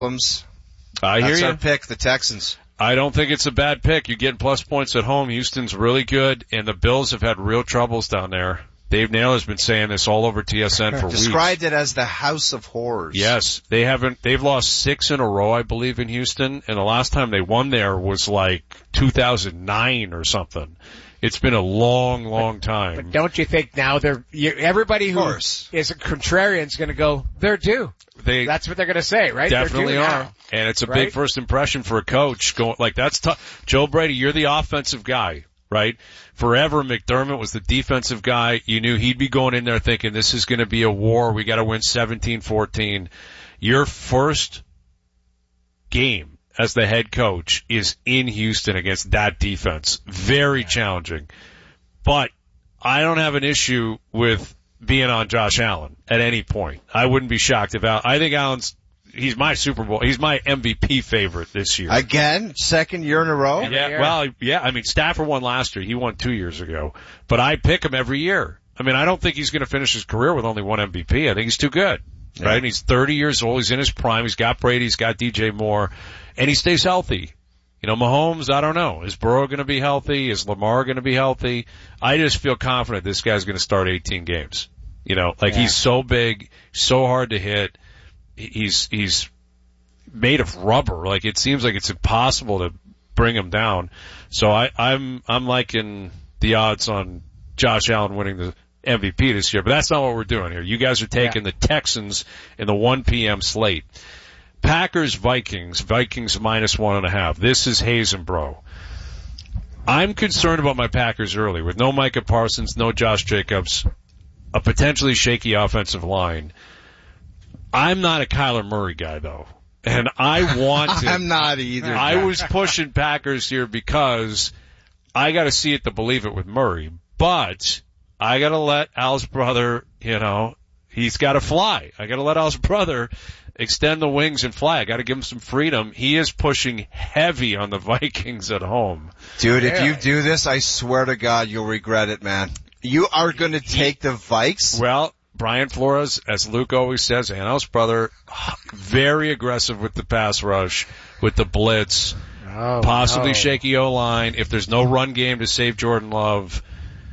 I hear That's you. our pick, the Texans. I don't think it's a bad pick. You're getting plus points at home. Houston's really good, and the Bills have had real troubles down there. Dave Naylor's been saying this all over TSN for weeks. Described it as the House of Horrors. Yes, they've lost 6 in a row, I believe, in Houston, and the last time they won there was like 2009 or something. It's been a long time. But don't you think now everybody who is a contrarian is going to go, they're due. That's what they're going to say, right? Definitely are. Now. And it's a big first impression for a coach going, like, that's tough. Joe Brady, you're the offensive guy, right? Forever McDermott was the defensive guy. You knew he'd be going in there thinking this is going to be a war. We got to win 17-14. Your first game as the head coach is in Houston against that defense. Very challenging. But I don't have an issue with being on Josh Allen at any point. I wouldn't be shocked if I think he's my Super Bowl, he's my MVP favorite this year. Again, second year in a row? I mean, Stafford won last year. He won 2 years ago. But I pick him every year. I mean, I don't think he's going to finish his career with only one MVP. I think he's too good. Yeah. Right? And he's 30 years old. He's in his prime. He's got Brady. He's got DJ Moore. And he stays healthy. You know, Mahomes, I don't know. Is Burrow going to be healthy? Is Lamar going to be healthy? I just feel confident this guy's going to start 18 games. You know, he's so big, so hard to hit. He's made of rubber. Like, it seems like it's impossible to bring him down. So I'm liking the odds on Josh Allen winning the MVP this year, but that's not what we're doing here. You guys are taking the Texans in the 1 p.m. slate. Packers, Vikings minus 1.5. This is Hazenbro. I'm concerned about my Packers early with no Micah Parsons, no Josh Jacobs, a potentially shaky offensive line. I'm not a Kyler Murray guy though. And I want to. I'm not either. I was pushing Packers here because I gotta see it to believe it with Murray. But I gotta let Al's brother, he's gotta fly. I gotta let Al's brother extend the wings and fly. I gotta give him some freedom. He is pushing heavy on the Vikings at home. Dude, if you do this, I swear to God, you'll regret it, man. You are gonna take the Vikes? Well, Brian Flores, as Luke always says, and Al's brother, very aggressive with the pass rush, with the blitz, possibly shaky O-line. If there's no run game to save Jordan Love,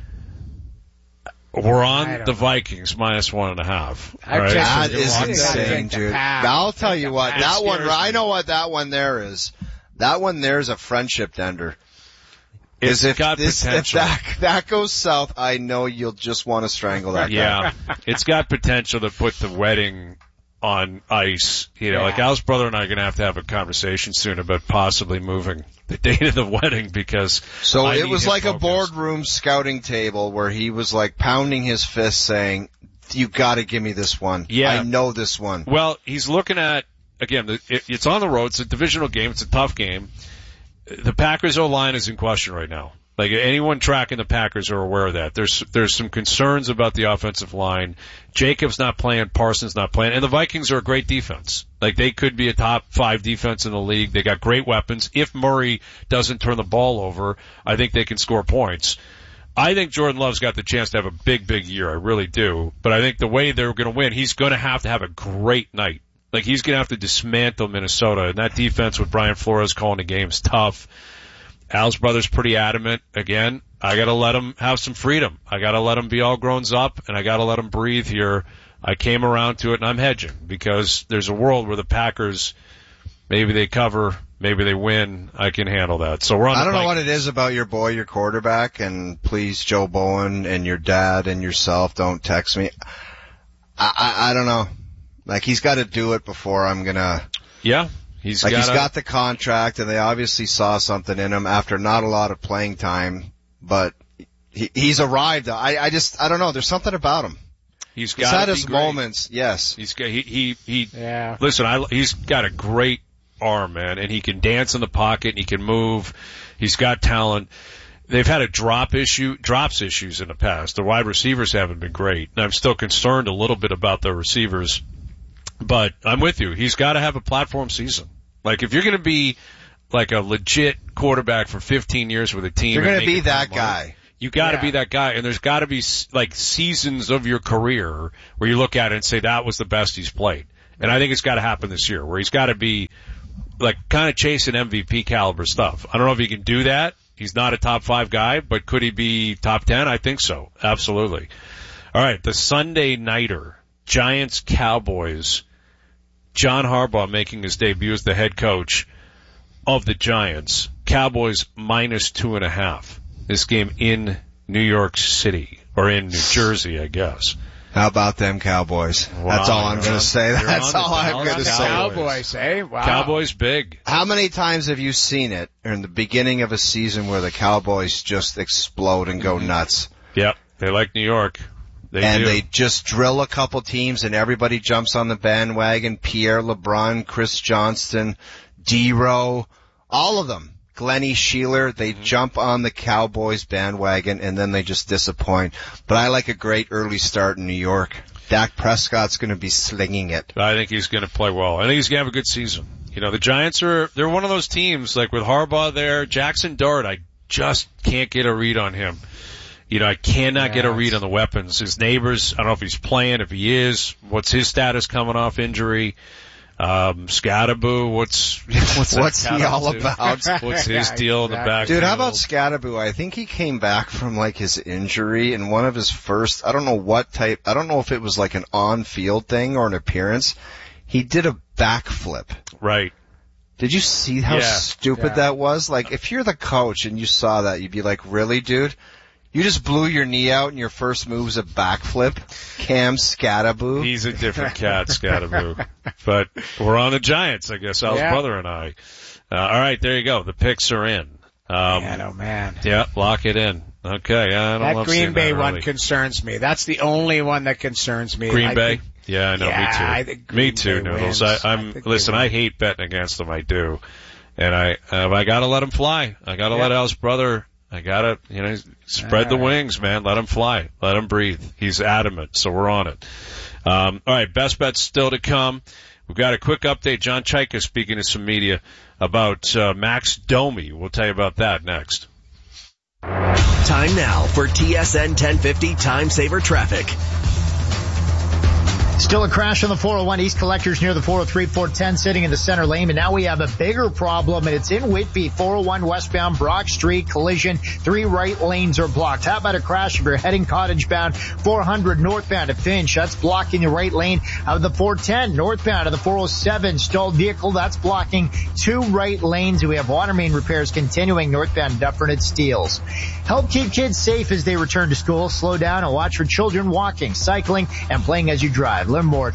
we're on the Vikings minus 1.5. Right? That is insane, dude. I'll tell you what, that one, I know what that one there is. That one there is a friendship ender. If that goes south, I know you'll just want to strangle that guy. Yeah. It's got potential to put the wedding on ice. Like Al's brother and I are going to have a conversation soon about possibly moving the date of the wedding because it was like a boardroom scouting table where he was like pounding his fist saying, you got to give me this one. Yeah. I know this one. Well, he's looking at, again, it's on the road. It's a divisional game. It's a tough game. The Packers O-line is in question right now. Like, anyone tracking the Packers are aware of that. There's some concerns about the offensive line. Jacobs not playing, Parsons not playing, and the Vikings are a great defense. Like, they could be a top 5 defense in the league. They got great weapons. If Murray doesn't turn the ball over, I think they can score points. I think Jordan Love's got the chance to have a big year. I really do. But I think the way they're going to win, he's going to have a great night. Like, he's going to have to dismantle Minnesota, and that defense with Brian Flores calling the game is tough. Al's brother's pretty adamant. Again, I got to let him have some freedom. I got to let him be all grown up, and I got to let him breathe here. I came around to it, and I'm hedging because there's a world where the Packers, maybe they cover, maybe they win. I can handle that. So we're on. I don't know what it is about your boy, your quarterback, and please, Joe Bowen and your dad and yourself, don't text me. I don't know. Like, he's got to do it before I'm gonna. Yeah. He's got the contract, and they obviously saw something in him after not a lot of playing time, but he's arrived. I don't know. There's something about him. He's had his moments. Yes. Listen, he's got a great arm, man, and he can dance in the pocket, and he can move. He's got talent. They've had drops issues in the past. The wide receivers haven't been great, and I'm still concerned a little bit about the receivers. But I'm with you. He's got to have a platform season. Like, if you're going to be like a legit quarterback for 15 years with a team, you're going to be that guy. You got to be that guy, and there's got to be like seasons of your career where you look at it and say that was the best he's played. And I think it's got to happen this year, where he's got to be like kind of chasing MVP caliber stuff. I don't know if he can do that. He's not a top 5 guy, but could he be top 10? I think so. Absolutely. All right, the Sunday nighter, Giants Cowboys. John Harbaugh making his debut as the head coach of the Giants. Cowboys -2.5. This game in New York City, or in New Jersey, I guess. How about them Cowboys? Wow, that's all I'm going to say. That's all I'm going to say. Cowboys, eh? Wow. Cowboys big. How many times have you seen it in the beginning of a season where the Cowboys just explode and go nuts? Yep, they like New York. They just drill a couple teams and everybody jumps on the bandwagon. Pierre LeBrun, Chris Johnston, D-Row, all of them. Glennie Sheeler, they jump on the Cowboys bandwagon and then they just disappoint. But I like a great early start in New York. Dak Prescott's going to be slinging it. I think he's going to play well. I think he's going to have a good season. You know, the Giants they're one of those teams, like with Harbaugh there, Jackson Dart, I just can't get a read on him. You know, I cannot get a read on the weapons. His neighbors, I don't know if he's playing, if he is, what's his status coming off injury? Scatterboo, what's he all about? What's his deal in the back? Dude, how about Scatterboo? I think he came back from like his injury and one of his first, I don't know if it was like an on-field thing or an appearance. He did a backflip. Right. Did you see how stupid that was? Like, if you're the coach and you saw that, you'd be like, really, dude? You just blew your knee out and your first move's a backflip? Cam Scatterboo? He's a different cat, Scatterboo. But we're on the Giants, I guess, Al's brother and I. All right, there you go. The picks are in. Man, oh man. Yeah, lock it in. Okay, I don't that Green Bay one concerns me. That's the only one that concerns me. Green Bay? Yeah, I know, me too, Noodles. I hate betting against them, I do. And I gotta let him fly. I gotta let Al's brother, spread the wings, man. Let him fly. Let him breathe. He's adamant, so we're on it. All right, best bets still to come. We've got a quick update. John Chaika speaking to some media about Max Domi. We'll tell you about that next. Time now for TSN 1050 Time Saver Traffic. Still a crash on the 401 East Collectors near the 403, 410 sitting in the center lane. And now we have a bigger problem, and it's in Whitby, 401 westbound Brock Street collision. 3 right lanes are blocked. How about a crash if you're heading Cottage bound 400 northbound to Finch? That's blocking the right lane out of the 410 northbound of the 407 stalled vehicle. That's blocking 2 right lanes. We have water main repairs continuing northbound Dufferin at Steeles. Help keep kids safe as they return to school. Slow down and watch for children walking, cycling, and playing as you drive. Learn more at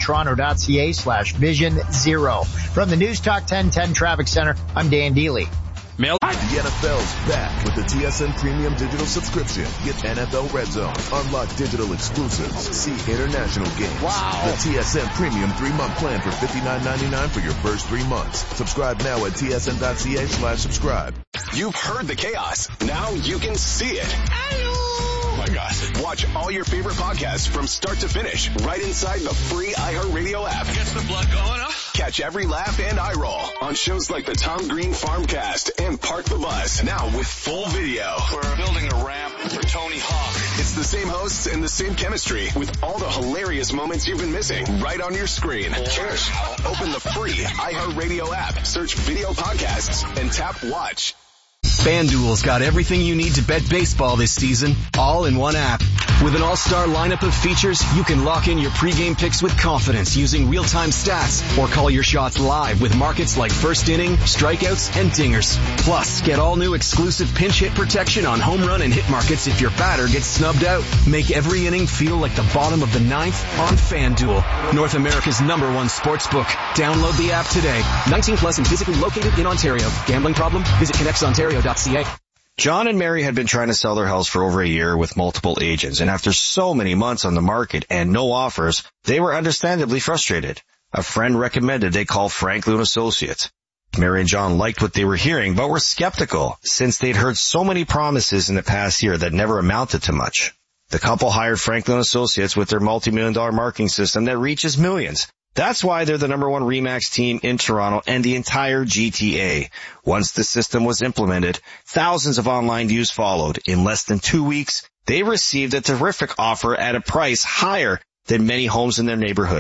toronto.ca/vision0. From the News Talk 1010 Traffic Center, I'm Dan Dealey. The NFL's back with the TSN Premium Digital subscription. Get NFL Red Zone, unlock digital exclusives, see international games. Wow. The TSN Premium 3-month plan for $59.99 for your first 3 months. Subscribe now at tsn.ca/subscribe. You've heard the chaos. Now you can see it. Oh my God. Watch all your favorite podcasts from start to finish right inside the free iHeartRadio app. Gets the blood going, huh? Catch every laugh and eye roll on shows like the Tom Green Farmcast and Park the Bus, now with full video. We're building a ramp for Tony Hawk. It's the same hosts and the same chemistry with all the hilarious moments you've been missing right on your screen. Cheers. Open the free iHeartRadio app, search video podcasts, and tap watch. FanDuel's got everything you need to bet baseball this season, all in one app. With an all-star lineup of features, you can lock in your pregame picks with confidence using real-time stats or call your shots live with markets like first inning, strikeouts, and dingers. Plus, get all new exclusive pinch hit protection on home run and hit markets if your batter gets snubbed out. Make every inning feel like the bottom of the ninth on FanDuel, North America's #1 sportsbook. Download the app today. 19 plus and physically located in Ontario. Gambling problem? Visit connectsontario.ca. John and Mary had been trying to sell their house for over a year with multiple agents, and after so many months on the market and no offers, they were understandably frustrated. A friend recommended they call Franklin Associates. Mary and John liked what they were hearing, but were skeptical since they'd heard so many promises in the past year that never amounted to much. The couple hired Franklin Associates with their multi-million-dollar marketing system that reaches millions. That's why they're the #1 RE/MAX team in Toronto and the entire GTA. Once the system was implemented, thousands of online views followed. In less than 2 weeks, they received a terrific offer at a price higher than many homes in their neighborhood.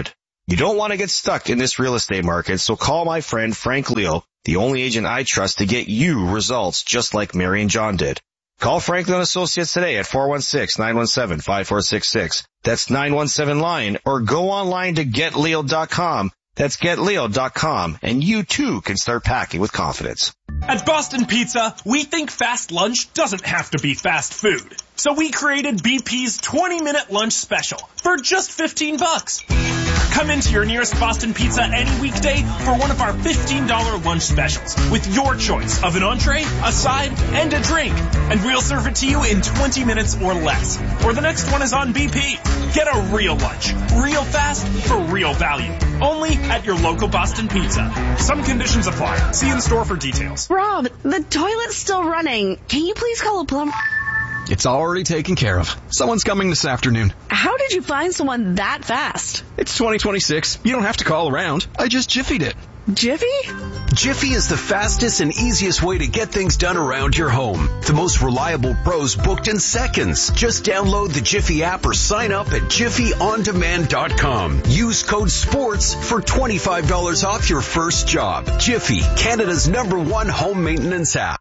You don't want to get stuck in this real estate market, so call my friend Frank Leo, the only agent I trust to get you results just like Mary and John did. Call Franklin Associates today at 416-917-5466. That's 917-LION, or go online to getleo.com. That's getleo.com, and you too can start packing with confidence. At Boston Pizza, we think fast lunch doesn't have to be fast food. So we created BP's 20-minute lunch special for just $15. Come into your nearest Boston Pizza any weekday for one of our $15 lunch specials with your choice of an entree, a side, and a drink. And we'll serve it to you in 20 minutes or less. Or the next one is on BP. Get a real lunch, real fast, for real value. Only at your local Boston Pizza. Some conditions apply. See in store for details. Rob, the toilet's still running. Can you please call a plumber? It's already taken care of. Someone's coming this afternoon. How did you find someone that fast? It's 2026. You don't have to call around. I just Jiffied it. Jiffy? Jiffy is the fastest and easiest way to get things done around your home. The most reliable pros booked in seconds. Just download the Jiffy app or sign up at JiffyOnDemand.com. Use code SPORTS for $25 off your first job. Jiffy, Canada's #1 home maintenance app.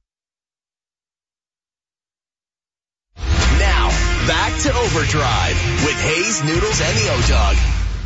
Now, back to Overdrive with Hayes, Noodles, and the O-Dog.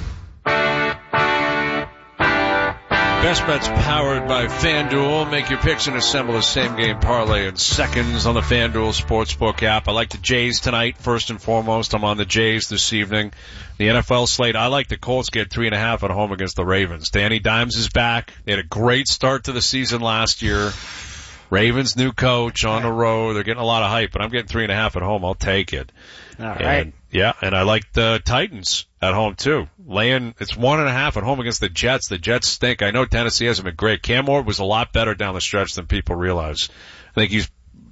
Best Bets powered by FanDuel. Make your picks and assemble a same-game parlay in seconds on the FanDuel Sportsbook app. I like the Jays tonight, first and foremost. I'm on the Jays this evening. The NFL slate, I like the Colts get 3.5 at home against the Ravens. Danny Dimes is back. They had a great start to the season last year. Ravens new coach on the road. They're getting a lot of hype, but I'm getting 3.5 at home. I'll take it. All right. And, yeah, and I like the Titans at home too. It's 1.5 at home against the Jets. The Jets stink. I know Tennessee hasn't been great. Cam Ward was a lot better down the stretch than people realize. I think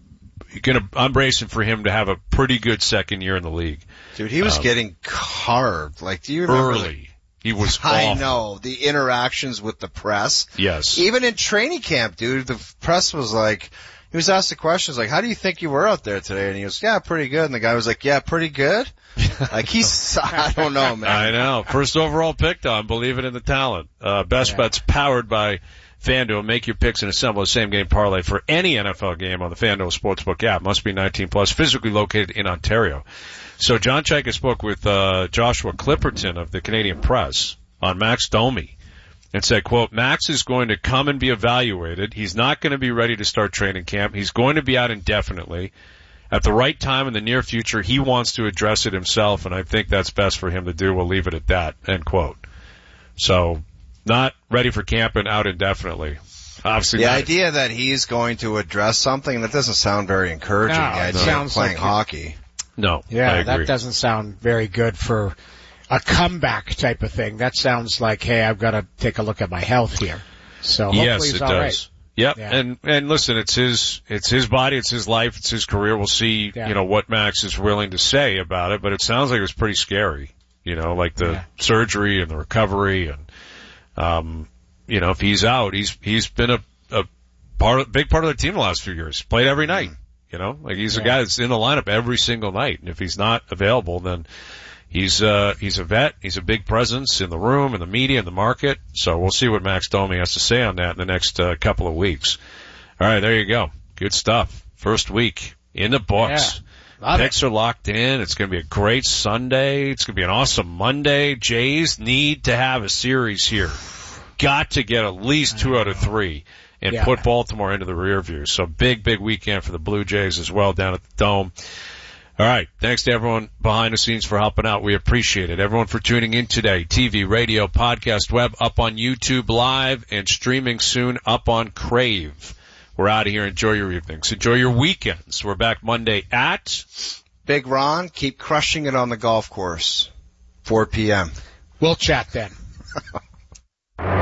I'm bracing for him to have a pretty good second year in the league. Dude, he was getting carved. Like, do you remember? Early. He was awful. I know. The interactions with the press. Yes. Even in training camp, dude, the press was like, he was asked the questions like, how do you think you were out there today? And he goes, yeah, pretty good. And the guy was like, yeah, pretty good? Like, I don't know, man. I know. First overall pick, though. I'm believing in the talent. Best Bets powered by FanDuel. Make your picks and assemble a same-game parlay for any NFL game on the FanDuel Sportsbook app. Must be 19 plus, physically located in Ontario. So John Chaika spoke with Joshua Clipperton of the Canadian Press on Max Domi and said, quote, Max is going to come and be evaluated. He's not going to be ready to start training camp. He's going to be out indefinitely. At the right time in the near future, he wants to address it himself, and I think that's best for him to do. We'll leave it at that, end quote. So not ready for camp and out indefinitely. Obviously, the idea that he's going to address something, that doesn't sound very encouraging. No, the idea sounds of playing like hockey. No, yeah, I agree. That doesn't sound very good for a comeback type of thing. That sounds like, hey, I've got to take a look at my health here. So hopefully yes, he's it all does. right. Yep. Yeah. And listen, it's his body, it's his life, it's his career. We'll see, what Max is willing to say about it, but it sounds like it was pretty scary, like the surgery and the recovery and, if he's out, he's been a big part of the team the last few years. Played every night, he's a guy that's in the lineup every single night. And if he's not available, then he's a vet. He's a big presence in the room, in the media, in the market. So we'll see what Max Domi has to say on that in the next couple of weeks. All right, there you go. Good stuff. First week in the books. Yeah, picks are locked in. It's going to be a great Sunday. It's going to be an awesome Monday. Jays need to have a series here. Got to get at least 2 out of 3 and put Baltimore into the rear view. So big weekend for the Blue Jays as well down at the Dome. All right. Thanks to everyone behind the scenes for helping out. We appreciate it. Everyone for tuning in today. TV, radio, podcast, web, up on YouTube Live, and streaming soon up on Crave. We're out of here. Enjoy your evenings. Enjoy your weekends. We're back Monday at Big Ron. Keep crushing it on the golf course. 4 p.m. We'll chat then.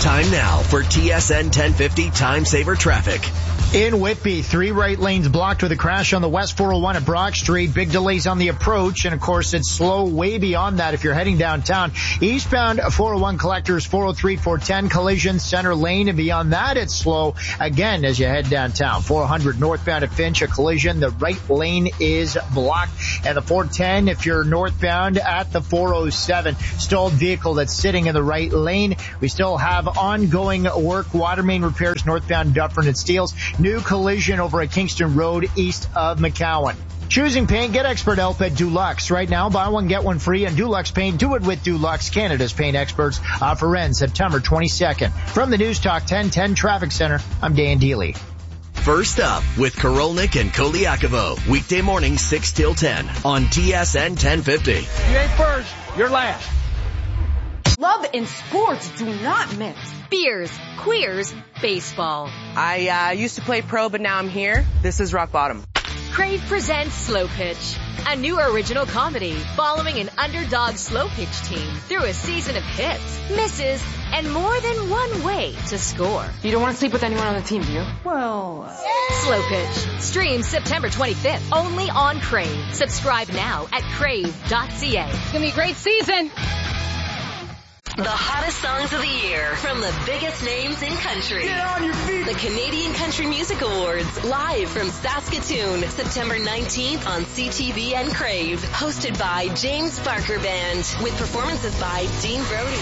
Time now for TSN 1050 Time Saver Traffic. In Whitby, 3 right lanes blocked with a crash on the West 401 at Brock Street. Big delays on the approach, and of course it's slow way beyond that if you're heading downtown. Eastbound 401 collectors, 403, 410 collision, center lane, and beyond that it's slow again as you head downtown. 400 northbound at Finch, a collision. The right lane is blocked. And the 410, if you're northbound at the 407, stalled vehicle that's sitting in the right lane. We still have ongoing work, water main repairs northbound Dufferin and Steeles. New collision over at Kingston Road east of McCowan. Choosing paint, get expert help at Dulux. Right now, buy one, get one free on Dulux Paint. Do it with Dulux, Canada's paint experts. Offer ends September 22nd. From the News Talk 1010 Traffic Center, I'm Dan Dealey. First up with Korolnik and Koliakovo. Weekday morning 6 till 10 on TSN 1050. You ain't first, you're last. Love and sports do not mix. Beers, queers, baseball. I used to play pro, but now I'm here. This is rock bottom. Crave presents Slow Pitch, a new original comedy following an underdog slow pitch team through a season of hits, misses, and more than one way to score. You don't want to sleep with anyone on the team, do you? Well, Slow Pitch streams September 25th only on Crave. Subscribe now at crave.ca. It's gonna be a great season. The hottest songs of the year from the biggest names in country. Get on your feet. The Canadian Country Music Awards, live from Saskatoon, September 19th on CTV and Crave. Hosted by James Barker Band, with performances by Dean Brody,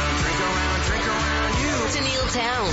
Tennille Towns,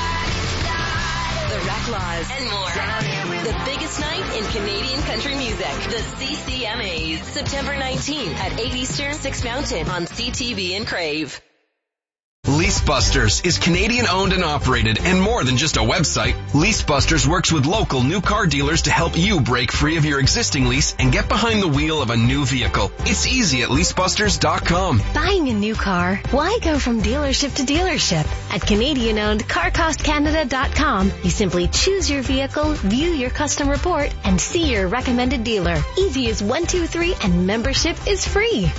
The Reclaws, and more. The biggest night in Canadian country music, the CCMAs, September 19th at 8 Eastern, 6 Mountain on CTV and Crave. LeaseBusters is Canadian owned and operated and more than just a website. LeaseBusters works with local new car dealers to help you break free of your existing lease and get behind the wheel of a new vehicle. It's easy at leasebusters.com. Buying a new car? Why go from dealership to dealership? At Canadian-owned CarCostCanada.com, you simply choose your vehicle, view your custom report, and see your recommended dealer. Easy as 1, 2, 3, and membership is free.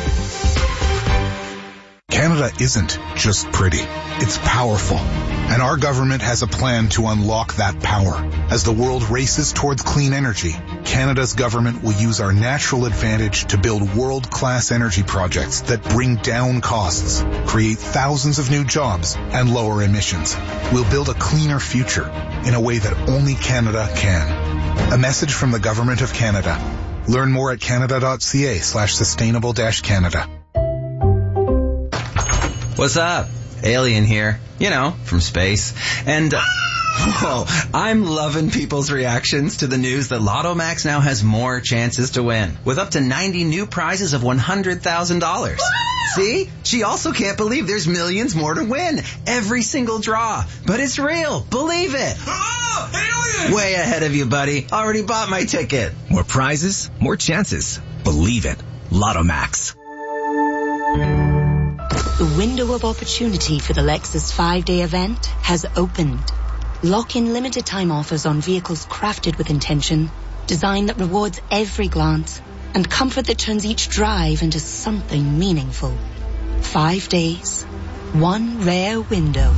Canada isn't just pretty. It's powerful. And our government has a plan to unlock that power. As the world races towards clean energy, Canada's government will use our natural advantage to build world-class energy projects that bring down costs, create thousands of new jobs, and lower emissions. We'll build a cleaner future in a way that only Canada can. A message from the Government of Canada. Learn more at canada.ca/sustainable-Canada. What's up? Alien here. You know, from space. And, whoa, I'm loving people's reactions to the news that Lotto Max now has more chances to win, with up to 90 new prizes of $100,000. See? She also can't believe there's millions more to win. Every single draw. But it's real. Believe it. Oh, alien! Way ahead of you, buddy. Already bought my ticket. More prizes, more chances. Believe it. Lotto Max. The window of opportunity for the Lexus 5-day event has opened. Lock in limited time offers on vehicles crafted with intention, design that rewards every glance, and comfort that turns each drive into something meaningful. 5 days, one rare window.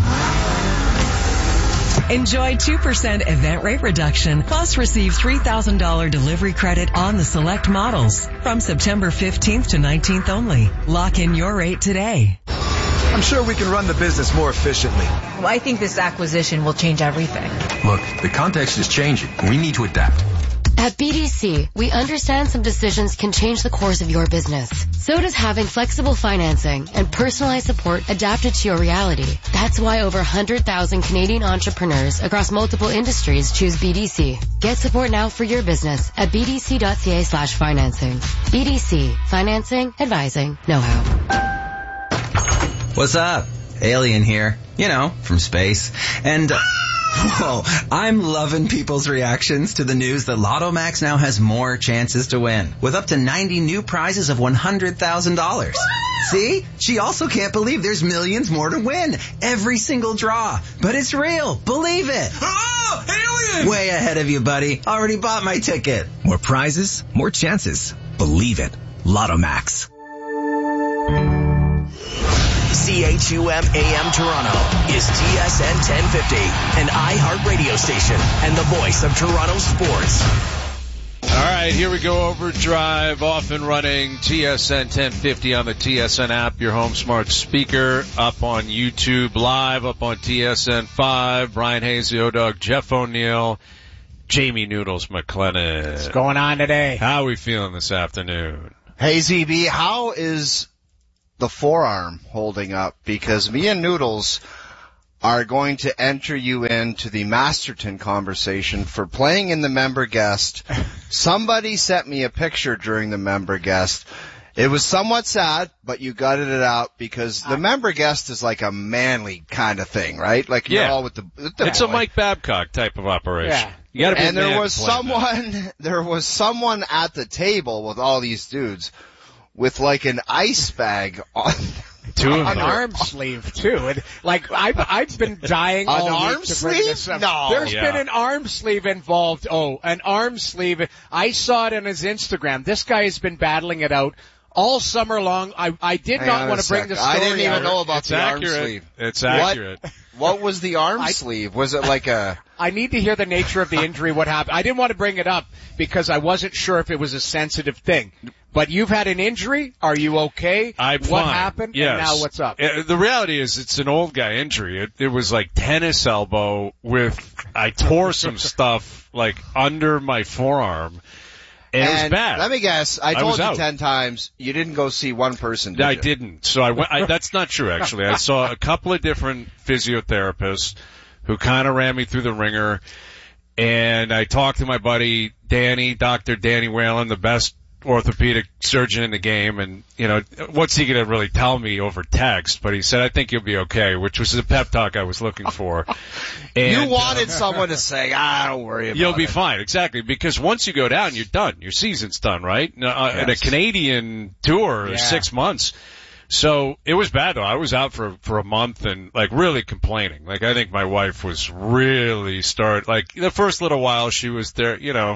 Enjoy 2% event rate reduction, plus receive $3,000 delivery credit on the select models from September 15th to 19th only. Lock in your rate today. I'm sure we can run the business more efficiently. Well, I think this acquisition will change everything. Look, the context is changing. We need to adapt. At BDC, we understand some decisions can change the course of your business. So does having flexible financing and personalized support adapted to your reality. That's why over 100,000 Canadian entrepreneurs across multiple industries choose BDC. Get support now for your business at bdc.ca/financing. BDC. Financing, advising, know-how. What's up? Alien here. You know, from space. And, whoa, I'm loving people's reactions to the news that Lotto Max now has more chances to win, with up to 90 new prizes of $100,000. See? She also can't believe there's millions more to win. Every single draw. But it's real. Believe it. Oh, alien! Way ahead of you, buddy. Already bought my ticket. More prizes, more chances. Believe it. Lotto Max. See CHUM AM Toronto is TSN 1050, an iHeart radio station and the voice of Toronto sports. All right, here we go. Overdrive, off and running. TSN 1050 on the TSN app, your home smart speaker. Up on YouTube Live, up on TSN 5. Brian Hayes, the O-Dog, Jeff O'Neill, Jamie Noodles McLennan. What's going on today? How are we feeling this afternoon? Hey, ZB, how is the forearm holding up? Because me and Noodles are going to enter you into the Masterton conversation for playing in the member guest. Somebody sent me a picture during the member guest. It was somewhat sad, but you gutted it out because the member guest is like a manly kind of thing, right? Like you're all with the it's a Mike Babcock type of operation. Yeah. You gotta be and a there man was to play that. there was someone at the table with all these dudes with like an ice bag on an arm sleeve too. And like I've been dying all an week arm to bring sleeve? this up. No. There's been an arm sleeve involved. Oh, an arm sleeve. I saw it on his Instagram. This guy has been battling it out all summer long. I did not want to bring the story I didn't even out. know about the arm accurate. sleeve. It's accurate. What was the arm sleeve? Was it like a... I need to hear the nature of the injury, what happened. I didn't want to bring it up because I wasn't sure if it was a sensitive thing. But you've had an injury. Are you okay? I'm what fine. happened? Yes. And now what's up? The reality is it's an old guy injury. It was like tennis elbow I tore some stuff like under my forearm. And it was bad. Let me guess. I told you out. 10 times. You didn't go see one person, did I you? didn't. So I went. That's not true, actually. I saw a couple of different physiotherapists who kind of ran me through the ringer. And I talked to my buddy Danny, Dr. Danny Whalen, the best orthopedic surgeon in the game, and what's he gonna really tell me over text? But he said, I think you'll be okay, which was the pep talk I was looking for. And you wanted someone to say, don't worry about it. You'll be fine, exactly, because once you go down, you're done. Your season's done, right? And a Canadian tour is 6 months. So it was bad though. I was out for a month and like really complaining. Like I think my wife was really like the first little while she was there,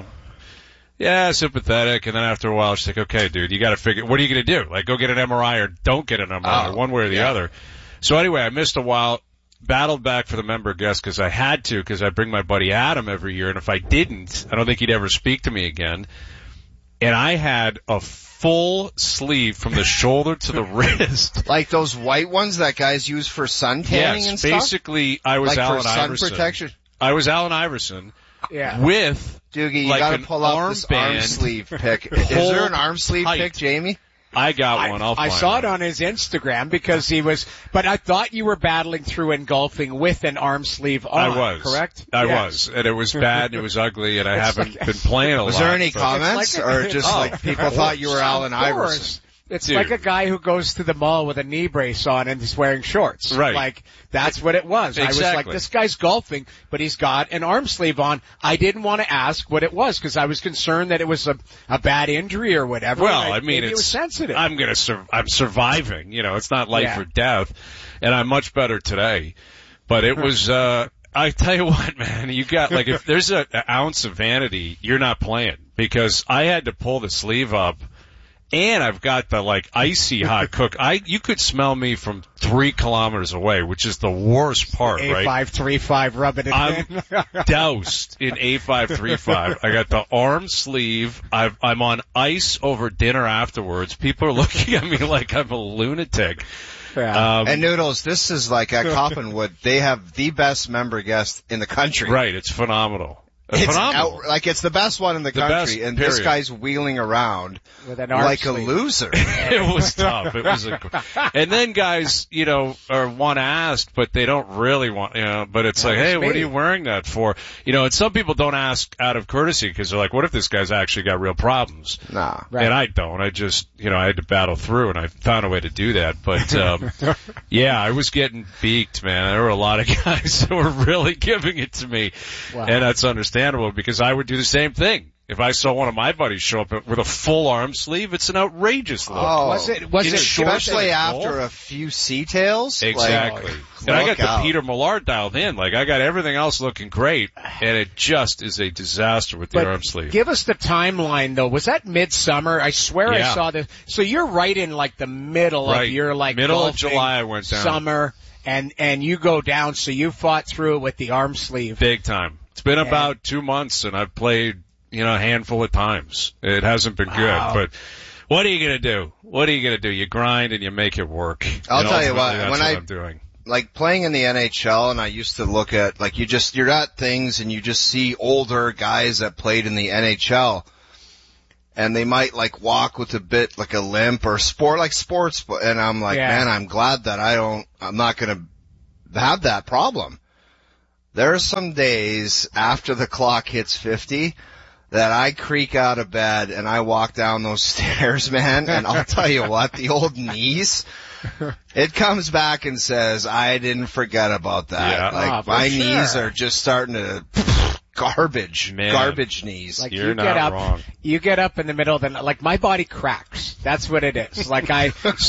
sympathetic, and then after a while she's like, okay, dude, you gotta figure, what are you gonna do? Like, go get an MRI or don't get an MRI, one way or the other. So anyway, I missed a while, battled back for the member guest because I had to, because I bring my buddy Adam every year, and if I didn't, I don't think he'd ever speak to me again. And I had a full sleeve from the shoulder to the wrist. Like those white ones that guys use for sun tanning and stuff? Basically, I was like Allen for sun Iverson. Protection? I was Allen Iverson. Yeah. With Doogie, you like gotta an pull up this arm sleeve pic. Is there an arm sleeve pic, Jamie? I got one. I saw it on his Instagram because but I thought you were battling through engulfing with an arm sleeve on. I was. Correct? I was. And it was bad and it was ugly and I haven't been playing a lot. Was there any comments or just like people thought you were Allen Iverson? It's like a guy who goes to the mall with a knee brace on and he's wearing shorts. Right. Like, that's what it was. Exactly. I was like, this guy's golfing, but he's got an arm sleeve on. I didn't want to ask what it was because I was concerned that it was a bad injury or whatever. Well, I mean, it was sensitive. I'm surviving. It's not life or death. And I'm much better today. But it was, I tell you what, man, you got, like, if there's an ounce of vanity, you're not playing because I had to pull the sleeve up. And I've got the like icy hot cook. You could smell me from 3 kilometers away, which is the worst part, right? A535 rubbing it in. Doused in A535. I got the arm sleeve. I'm on ice over dinner afterwards. People are looking at me like I'm a lunatic. Yeah. And Noodles, this is like at Coppenwood. They have the best member guest in the country. Right. It's phenomenal. It's it's the best one in the country, and this guy's wheeling around with an arm like sleeve. a loser. It was tough. It was and then guys, want to ask, but they don't really want, but it's like, hey, what are you wearing that for? And some people don't ask out of courtesy because they're like, what if this guy's actually got real problems? Nah. Right. And I don't. I just, I had to battle through and I found a way to do that. But, yeah, I was getting beaked, man. There were a lot of guys who were really giving it to me. Wow. And that's understandable because I would do the same thing. If I saw one of my buddies show up with a full arm sleeve, it's an outrageous look. Oh, was it especially after a few C-tails? Exactly. And I got the Peter Millard dialed in. Like, I got everything else looking great, and it just is a disaster with the arm sleeve. Give us the timeline, though. Was that midsummer? I swear I saw this. So you're right in, like, the middle of your, like, middle of July I went down. Summer, and you go down, so you fought through it with the arm sleeve. Big time. It's been about 2 months, and I've played, a handful of times. It hasn't been good, but what are you going to do? What are you going to do? You grind and you make it work. I'll tell you what, that's what I'm doing. Like playing in the NHL, and I used to look at, like, you're at things and you just see older guys that played in the NHL, and they might, like, walk with a bit, like, a limp or sports, and I'm like, man, I'm glad that I'm not going to have that problem. There are some days after the clock hits 50 that I creak out of bed and I walk down those stairs, man, and I'll tell you what, the old knees, it comes back and says, I didn't forget about that. Yeah. My knees are just starting to garbage knees. Like, you're not wrong. You get up in the middle of the night, like, my body cracks. That's what it is. Like, I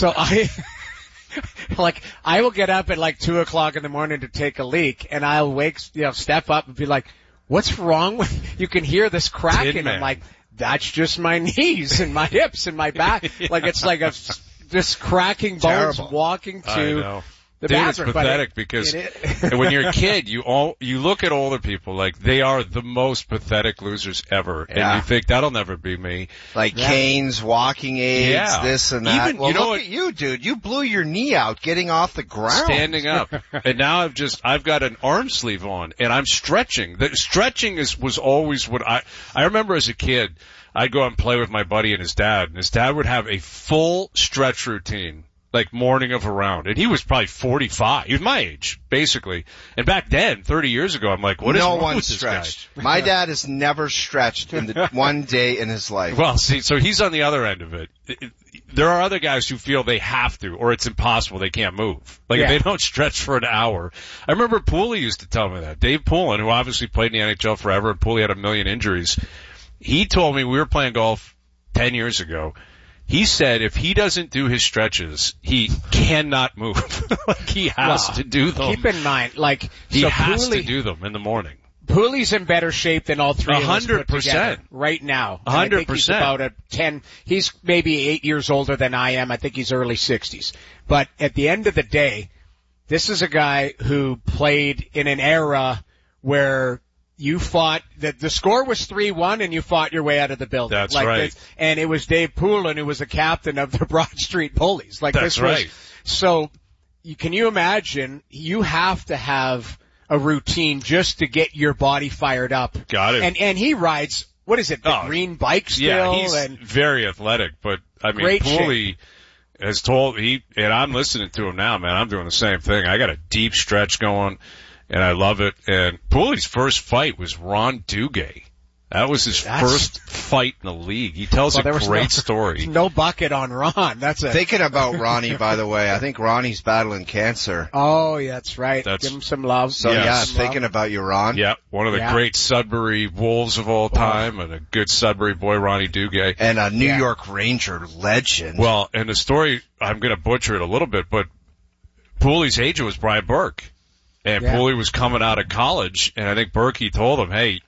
will get up at like 2:00 in the morning to take a leak, and I'll wake, step up and be like, what's wrong with, you can hear this cracking. I'm like, that's just my knees and my hips and my back. Like, it's like this cracking bones walking to the bathroom. It's pathetic because when you're a kid, you look at older people like they are the most pathetic losers ever, and you think that'll never be me. Like canes, walking aids, this and that. Even, look at you, dude. You blew your knee out getting off the ground, standing up, and now I've got an arm sleeve on, and I'm stretching. The stretching was always what I remember as a kid. I'd go out and play with my buddy and his dad would have a full stretch routine. Like morning of a round. And he was probably 45. He was my age, basically. And back then, 30 years ago, I'm like, what is wrong with this guy? My dad has never stretched in one day in his life. Well, see, so he's on the other end of it. There are other guys who feel they have to, or it's impossible, they can't move. Like, if they don't stretch for an hour. I remember Pooley used to tell me that. Dave Poulin, who obviously played in the NHL forever, and Pooley had 1 million injuries. He told me, we were playing golf 10 years ago, he said if he doesn't do his stretches, he cannot move. Like, he has to do them. Keep in mind, like, he has to do them in the morning. Pooley's in better shape than all three of us put 100% together right now. 100%. I think he's about a 10. He's maybe 8 years older than I am. I think he's early 60s. But at the end of the day, this is a guy who played in an era where you fought, the score was 3-1 and you fought your way out of the building. That's right. And it was Dave Poulin who was the captain of the Broad Street Bullies. Like, that's right. So, can you imagine, you have to have a routine just to get your body fired up. Got it. And he rides, what is it, the green bike still? Yeah, he's very athletic, but I mean, Pooley has told, and I'm listening to him now, man, I'm doing the same thing. I got a deep stretch going. And I love it. And Pooley's first fight was Ron Duguay. That was his first fight in the league. He tells a great story. No bucket on Ron. Thinking about Ronnie, by the way, I think Ronnie's battling cancer. Oh, yeah, that's right. Give him some love. So thinking about you, Ron. Yeah, one of the great Sudbury Wolves of all time, and a good Sudbury boy, Ronnie Duguay. And a New York Ranger legend. Well, and the story, I'm going to butcher it a little bit, but Pooley's agent was Brian Burke. And Pooley was coming out of college, and I think Berkey told him, hey,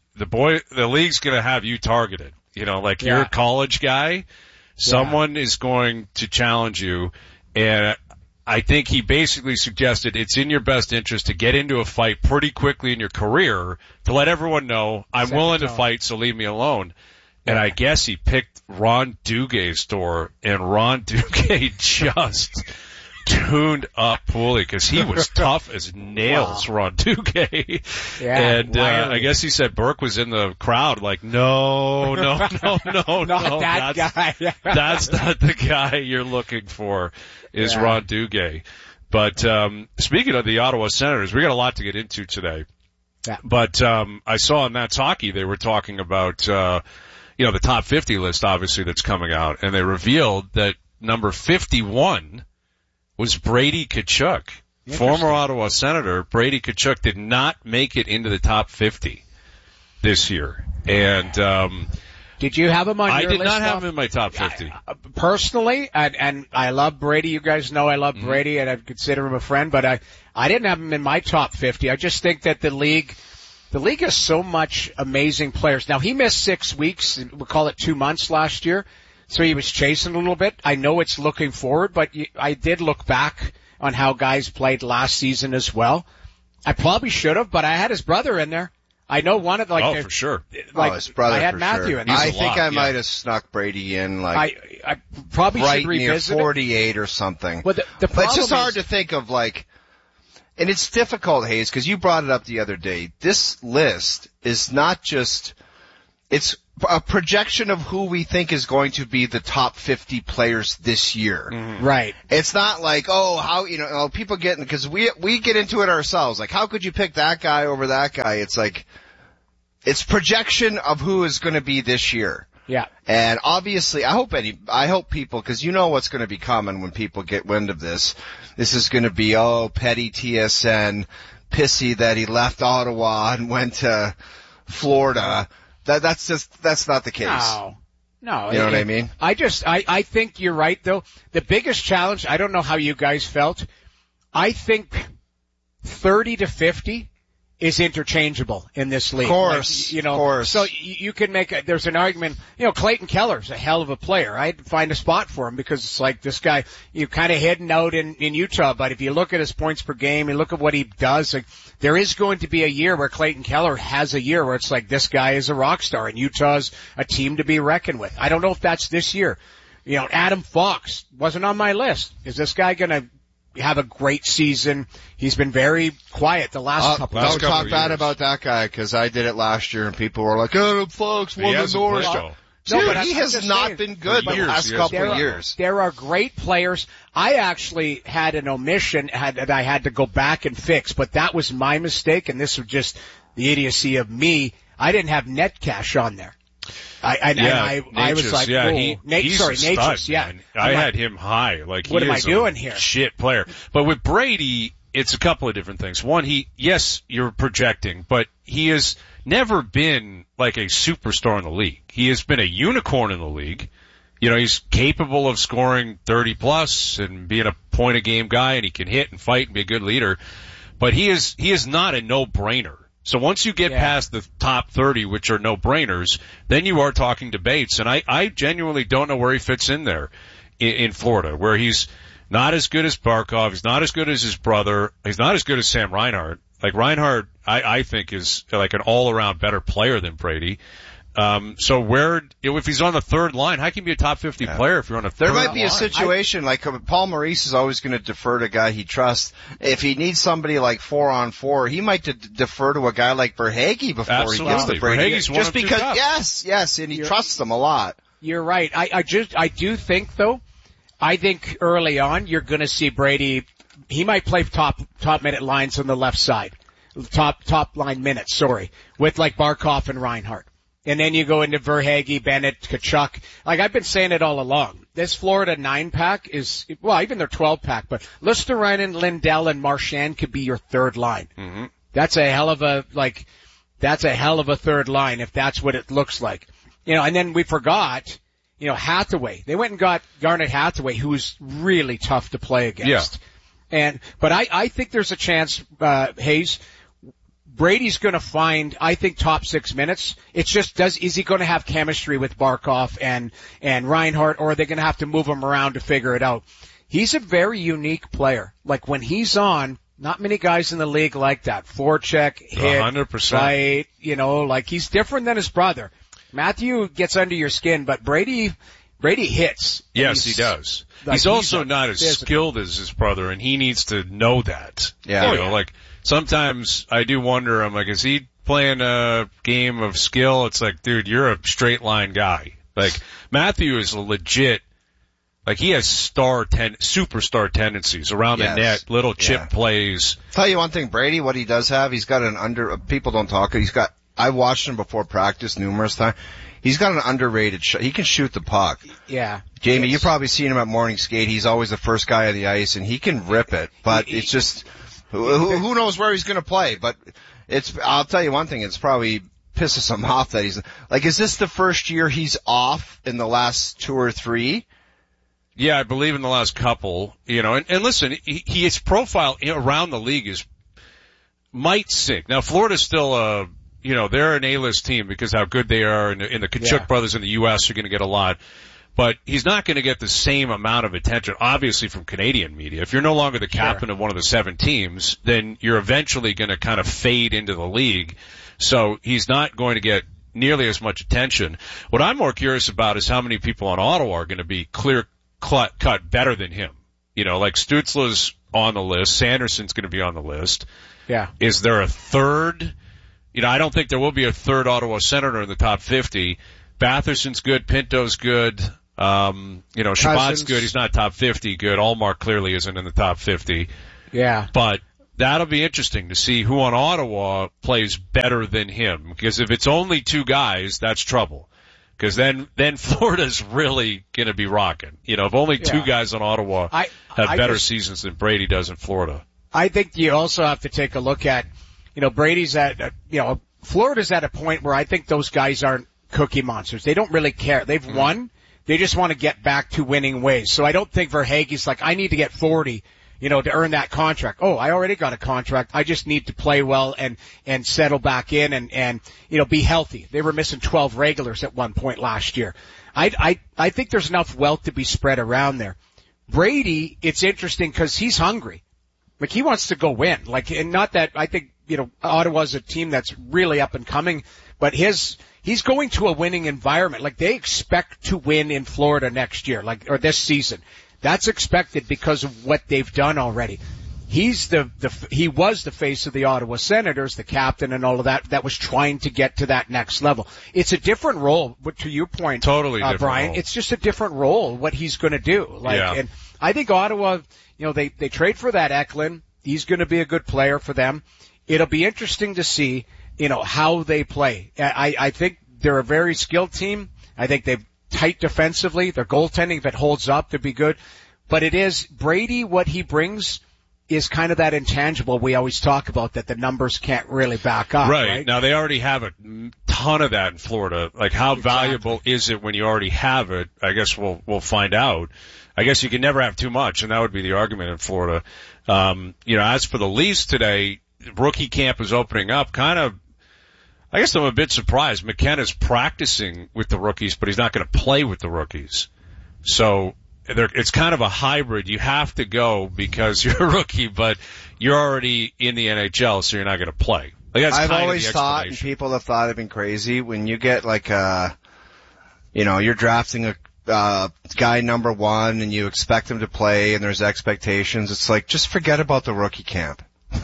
the league's going to have you targeted. Like, you're a college guy. Someone is going to challenge you. And I think he basically suggested it's in your best interest to get into a fight pretty quickly in your career to let everyone know, I'm willing to fight, so leave me alone. And I guess he picked Ron Duguay's store, and Ron Duguay just tuned up Pooley because he was tough as nails, Ron Duguay. And I guess he said Burke was in the crowd like, no. Not that guy. That's not the guy you're looking for, is Ron Duguay. But speaking of the Ottawa Senators, we got a lot to get into today. Yeah. But I saw in That's Hockey they were talking about the top 50 list, obviously, that's coming out, and they revealed that number 51 was Brady Tkachuk. Former Ottawa Senator Brady Tkachuk did not make it into the top 50 this year. And did you have him on your list? I did not have him in my top 50. Personally, and I love Brady. You guys know I love Brady, and I consider him a friend, but I didn't have him in my top 50. I just think that the league has so much amazing players. Now, he missed 6 weeks, we'll call it 2 months last year, so he was chasing a little bit. I know it's looking forward, but I did look back on how guys played last season as well. I probably should have, but I had his brother in there. I know one of for sure. His brother. I had for Matthew sure. in there. I think I might have snuck Brady in, I probably right should revisit near 48 or something. Well, the but it's just hard to think of and it's difficult, Hayes, because you brought it up the other day. This list is not just, it's a projection of who we think is going to be the top 50 players this year. Mm-hmm. Right. It's not like, how, people because we get into it ourselves. Like, how could you pick that guy over that guy? It's like, it's projection of who is going to be this year. Yeah. And obviously, I hope people, because you know what's going to be coming when people get wind of this. This is going to be, petty TSN, pissy that he left Ottawa and went to Florida. That's not the case. No. You know what I mean? I think you're right though. The biggest challenge, I don't know how you guys felt. I think 30 to 50 is interchangeable in this league. Of course. Of course. So you can there's an argument, Clayton Keller's a hell of a player. I had to find a spot for him because it's like this guy, you kind of hidden out in Utah, but if you look at his points per game and look at what he does, there is going to be a year where Clayton Keller has a year where it's like this guy is a rock star and Utah's a team to be reckoned with. I don't know if that's this year. Adam Fox wasn't on my list. Is this guy going to have a great season? He's been very quiet the last couple of years. Don't talk bad about that guy, because I did it last year and people were like, Adam Fox won the North. But he has not been good the last couple of years. There are great players. I actually had an omission that I had to go back and fix, but that was my mistake, and this was just the idiocy of me. I didn't have Netcash on there. I was like, Natchez, yeah. I had him high. Like, what am I doing here? Shit player. But with Brady, it's a couple of different things. One, yes, you're projecting, but he has never been like a superstar in the league. He has been a unicorn in the league. He's capable of scoring 30 plus and being a point a game guy, and he can hit and fight and be a good leader. But he is not a no-brainer. So once you get past the top 30, which are no-brainers, then you are talking debates. And I genuinely don't know where he fits in there in Florida, where he's not as good as Barkov. He's not as good as his brother. He's not as good as Sam Reinhart. Like, Reinhart, I think, is like an all-around better player than Brady. So if he's on the third line, how can you be a top 50 player if you're on a third line? There might be a situation like Paul Maurice is always going to defer to a guy he trusts. If he needs somebody like 4-on-4, he might defer to a guy like Verhaeghe before he gets to Brady. Verhaeghe's one just of two because, tops. yes, and he trusts them a lot. You're right. I do think though, I think early on you're going to see Brady. He might play top minute lines on the left side, top line minutes. With like Barkov and Reinhart. And then you go into Verhaeghe, Bennett, Tkachuk. Like, I've been saying it all along. This Florida 9-pack is, even their 12-pack, but Luostarinen, Lindell, and Marchand could be your third line. Mm-hmm. That's a hell of a third line if that's what it looks like. And then we forgot, Hathaway. They went and got Garnet Hathaway, who's really tough to play against. Yeah. But I think there's a chance, Hayes, Brady's going to find, I think, top 6 minutes. It's just, is he going to have chemistry with Barkov and Reinhart, or are they going to have to move him around to figure it out? He's a very unique player. Like, when he's on, not many guys in the league like that. Forecheck, hit, 100%. Right, like, he's different than his brother. Matthew gets under your skin, but Brady hits. Yes, he does. Like, he's also not as skilled as his brother, and he needs to know that. Yeah. Like, sometimes I do wonder, I'm like, is he playing a game of skill? It's like, dude, you're a straight line guy. Like, Matthew is legit, like, he has superstar tendencies around the net, little chip plays. Tell you one thing, Brady, what he does have, he's got people don't talk, I watched him before practice numerous times. He's got an underrated shot. He can shoot the puck. Yeah. Jamie, you've probably seen him at morning skate. He's always the first guy on the ice, and he can rip it. But it's just, who knows where he's going to play? But I'll tell you one thing. It's probably pisses him off that he's like, is this the first year he's off in the last 2 or 3? Yeah, I believe in the last couple, and listen, his profile around the league might sink. Now, Florida's still they're an A-list team because how good they are, and the Kachuk brothers in the U.S. are going to get a lot. But he's not going to get the same amount of attention, obviously, from Canadian media. If you're no longer the captain of one of the 7 teams, then you're eventually going to kind of fade into the league. So he's not going to get nearly as much attention. What I'm more curious about is how many people on Ottawa are going to be clear-cut better than him. Like Stützle's on the list. Sanderson's going to be on the list. Yeah. Is there a third? I don't think there will be a third Ottawa Senator in the top 50. Batherson's good. Pinto's good. Shabbat's good. He's not top 50 good. Allmark clearly isn't in the top 50. Yeah. But that'll be interesting to see who on Ottawa plays better than him. Because if it's only 2 guys, that's trouble. Because then Florida's really going to be rocking. If only 2 guys on Ottawa have better seasons than Brady does in Florida. I think you also have to take a look at, Brady's Florida's at a point where I think those guys aren't cookie monsters. They don't really care. They've won. They just want to get back to winning ways. So I don't think Verhaeghe's like, I need to get 40, to earn that contract. Oh, I already got a contract. I just need to play well and settle back in and be healthy. They were missing 12 regulars at one point last year. I think there's enough wealth to be spread around there. Brady, it's interesting because he's hungry. Like, he wants to go win. Like, and not that I think, Ottawa's a team that's really up and coming, but he's going to a winning environment. Like, they expect to win in Florida next year, or this season. That's expected because of what they've done already. He was the face of the Ottawa Senators, the captain and all of that was trying to get to that next level. It's a different role, but to your point, totally different Brian, role. It's just a different role, what he's going to do. And I think Ottawa, they trade for that Eklund. He's going to be a good player for them. It'll be interesting to see, how they play. I think they're a very skilled team. I think they're tight defensively. Their goaltending, if it holds up, they'll be good. But it is Brady, what he brings is kind of that intangible we always talk about that the numbers can't really back up. Right. Now, they already have a ton of that in Florida. Like, how valuable is it when you already have it? I guess we'll find out. I guess you can never have too much, and that would be the argument in Florida. As for the Leafs today, rookie camp is opening up. I guess I'm a bit surprised. McKenna's practicing with the rookies, but he's not going to play with the rookies. So it's kind of a hybrid. You have to go because you're a rookie, but you're already in the NHL, so you're not going to play. Like, that's I've kind always of the thought, and people have thought I've been crazy, when you get like you're drafting a guy number 1 and you expect him to play and there's expectations, it's like, just forget about the rookie camp.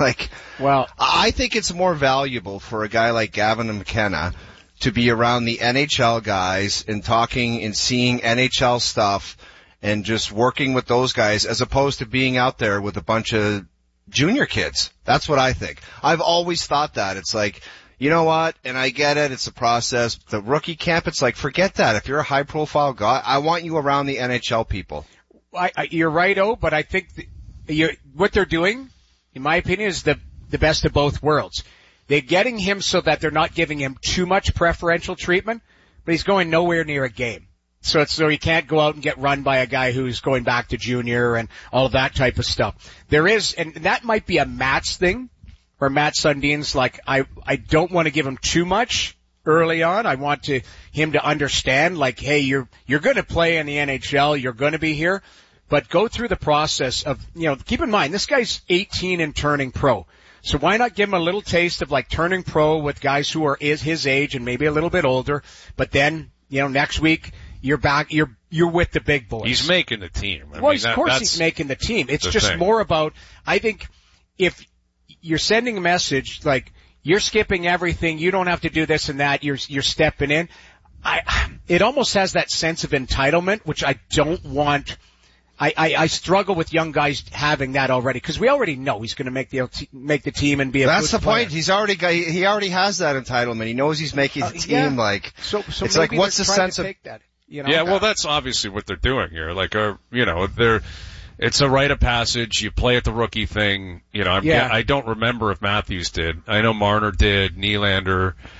I think it's more valuable for a guy like Gavin McKenna to be around the NHL guys and talking and seeing NHL stuff and just working with those guys as opposed to being out there with a bunch of junior kids. That's what I think. I've always thought that. It's like, you know what? And I get it. It's a process. The rookie camp, it's like, forget that. If you're a high profile guy, I want you around the NHL people. You're right, but I think what they're doing, in my opinion, is the best of both worlds. They're getting him so that they're not giving him too much preferential treatment, but he's going nowhere near a game. So he can't go out and get run by a guy who's going back to junior and all of that type of stuff. There is, and that might be a Matt's thing, where Matt Sundin's like, I don't want to give him too much early on. I want him to understand, like, hey, you're going to play in the NHL, you're going to be here, but go through the process of, keep in mind, this guy's 18 and turning pro. So why not give him a little taste of like turning pro with guys who are his age and maybe a little bit older, but then, next week, you're back, you're with the big boys. He's making the team. Of course he's making the team. It's just more about, I think, if you're sending a message like, you're skipping everything, you don't have to do this and that, you're stepping in. It almost has that sense of entitlement, which I don't want. I struggle with young guys having that already, because we already know he's going to make the team and be a good player. That's the point. He already has that entitlement. He knows he's making the team. So it's like, what's the sense of that? Yeah, well, that's obviously what they're doing here. Like, it's a rite of passage. You play at the rookie thing. I don't remember if Matthews did. I know Marner did, Nylander.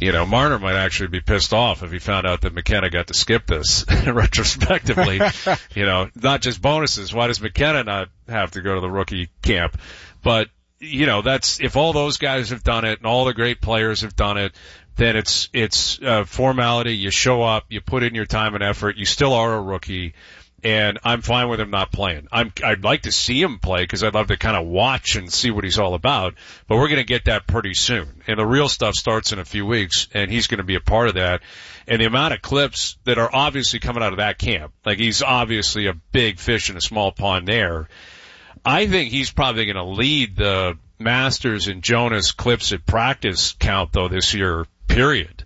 Marner might actually be pissed off if he found out that McKenna got to skip this retrospectively. Not just bonuses. Why does McKenna not have to go to the rookie camp? But, that's, if all those guys have done it and all the great players have done it, then it's formality. You show up, you put in your time and effort, you still are a rookie. And I'm fine with him not playing. I'd like to see him play because I'd love to kind of watch and see what he's all about. But we're going to get that pretty soon. And the real stuff starts in a few weeks, and he's going to be a part of that. And the amount of clips that are obviously coming out of that camp, like he's obviously a big fish in a small pond there. I think he's probably going to lead the Masters and Jonas clips at practice count, though, this year, period.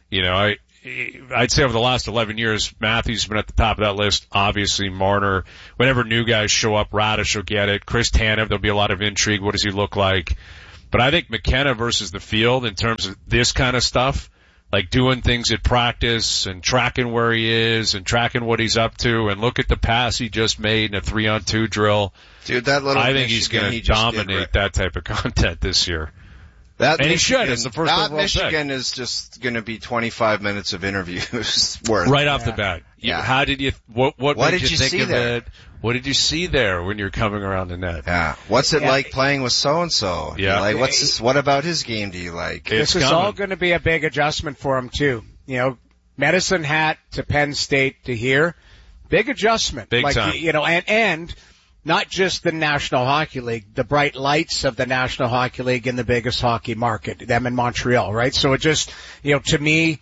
I'd say over the last 11 years, Matthews has been at the top of that list. Obviously, Marner. Whenever new guys show up, Radish will get it. Chris Tanev, there'll be a lot of intrigue. What does he look like? But I think McKenna versus the field in terms of this kind of stuff, like doing things at practice and tracking where he is and tracking what he's up to and look at the pass he just made in a 3-on-2 drill. Dude, that little I think he's going to dominate that type of content this year. And he should. It's the first overall Michigan pick. Is just going to be 25 minutes of interviews worth. Right off the bat. Yeah. How did you, what did you think of there? it? What did you see there when you're coming around the net? Yeah. What's it like playing with so-and-so? Yeah. Like, what about his game do you like? This is all going to be a big adjustment for him too. Medicine Hat to Penn State to here. Big adjustment. Big time. And not just the National Hockey League, the bright lights of the National Hockey League in the biggest hockey market, them in Montreal, right? So it just, to me,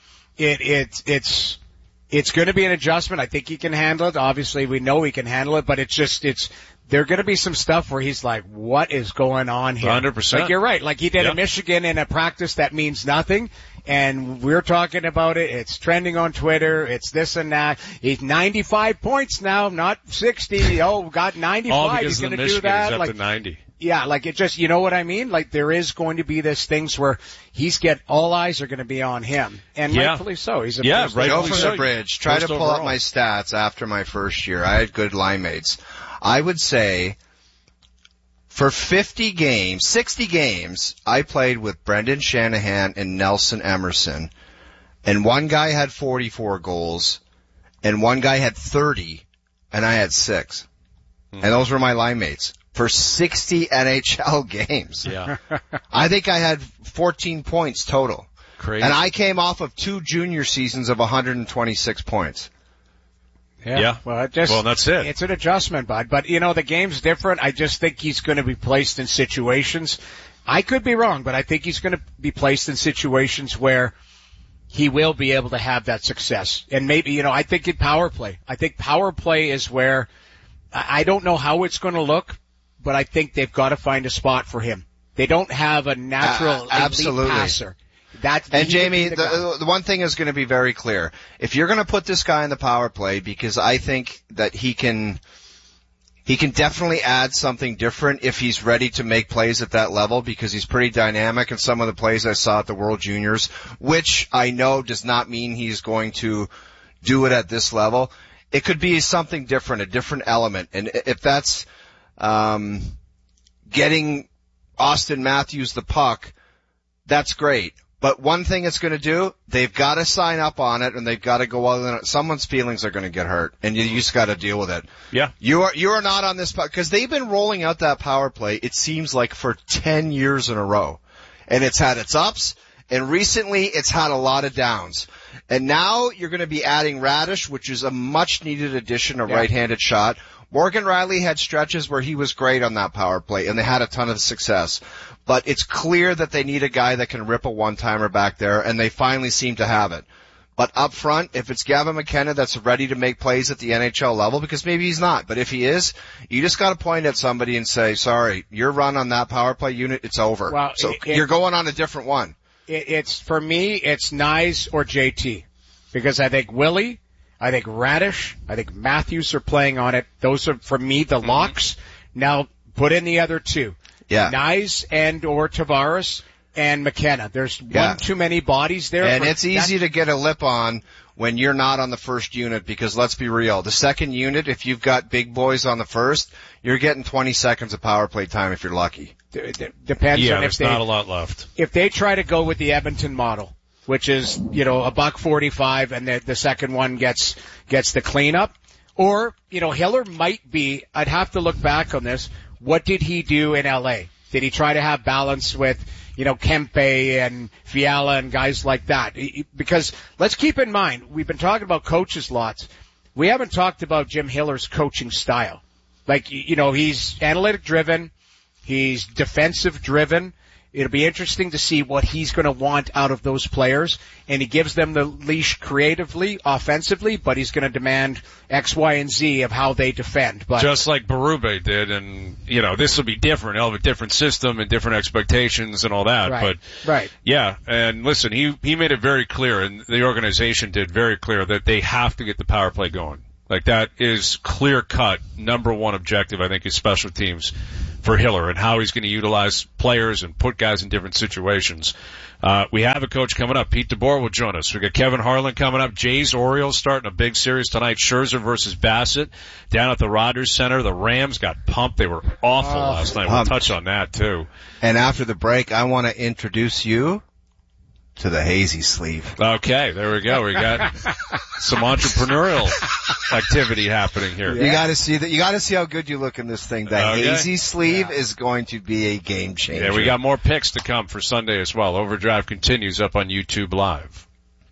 it's going to be an adjustment. I think he can handle it. Obviously, we know he can handle it, but there going to be some stuff where he's like, what is going on here? 100%. Like, you're right. Like, he did in Michigan in a practice that means nothing. And we're talking about it. It's trending on Twitter. It's this and that. He's 95 points now, not 60. Got 95. All because he's going to do that. He's up to 90. Yeah, like it just, you know what I mean? Like there is going to be this things where all eyes are going to be on him. And rightfully so. He's go from the bridge. Try to pull up my stats after my first year. I had good line mates. I would say for 60 games, I played with Brendan Shanahan and Nelson Emerson. And one guy had 44 goals, and one guy had 30, and I had 6. And those were my line mates for 60 NHL games. Yeah. I think I had 14 points total. Crazy. And I came off of 2 junior seasons of 126 points. Yeah. Well, that's it. It's an adjustment, bud. But, the game's different. I just think he's going to be placed in situations. I could be wrong, but I think he's going to be placed in situations where he will be able to have that success. And maybe, I think in power play. I think power play is where I don't know how it's going to look, but I think they've got to find a spot for him. They don't have a natural elite passer. And Jamie, the one thing is going to be very clear. If you're going to put this guy in the power play, because I think that he can definitely add something different if he's ready to make plays at that level, because he's pretty dynamic in some of the plays I saw at the World Juniors, which I know does not mean he's going to do it at this level. It could be something different, a different element. And if that's getting Austin Matthews the puck, that's great. But one thing it's going to do, they've got to sign up on it, and they've got to go all in. Someone's feelings are going to get hurt, and you just got to deal with it. Yeah. You are not on this, because they've been rolling out that power play, it seems like, for 10 years in a row. And it's had its ups, and recently it's had a lot of downs. And now you're going to be adding Radish, which is a much-needed addition, a right-handed shot. Morgan Riley had stretches where he was great on that power play, and they had a ton of success. But it's clear that they need a guy that can rip a one-timer back there, and they finally seem to have it. But up front, if it's Gavin McKenna that's ready to make plays at the NHL level, because maybe he's not, but if he is, you just got to point at somebody and say, sorry, your run on that power play unit, it's over. Well, so you're going on a different one. It's for me, it's Nyes or JT, because I think Willie, I think Radish, I think Matthews are playing on it. Those are, for me, the locks. Now, put in the other two. Yeah. Nyes and or Tavares and McKenna. There's one too many bodies there. And it's easy to get a lip on when you're not on the first unit, because let's be real, the second unit, if you've got big boys on the first, you're getting 20 seconds of power play time if you're lucky. Depends on if there's not a lot left. If they try to go with the Edmonton model, which is, $1.45, and the second one gets the cleanup. Or, Hiller might be, I'd have to look back on this. What did he do in LA? Did he try to have balance with, Kempe and Fiala and guys like that? Because let's keep in mind, we've been talking about coaches lots. We haven't talked about Jim Hiller's coaching style. Like, he's analytic driven. He's defensive driven. It'll be interesting to see what he's going to want out of those players. And he gives them the leash creatively, offensively, but he's going to demand X, Y, and Z of how they defend. But just like Berube did, and, this will be different. He'll have a different system and different expectations and all that. Right. But, right. Yeah, and listen, he made it very clear, and the organization did very clear that they have to get the power play going. Like, that is clear-cut, number one objective, I think, is special teams for Hiller and how he's going to utilize players and put guys in different situations. We have a coach coming up. Pete DeBoer will join us. We got Kevin Harlan coming up. Jays Orioles starting a big series tonight. Scherzer versus Bassett down at the Rogers Center. The Rams got pumped. They were awful last night. We'll touch on that too. And after the break, I want to introduce you to the hazy sleeve. Okay, there we go. We got some entrepreneurial activity happening here. You got to see that. You got to see how good you look in this thing. The hazy sleeve is going to be a game changer. Yeah, we got more picks to come for Sunday as well. Overdrive continues up on YouTube Live.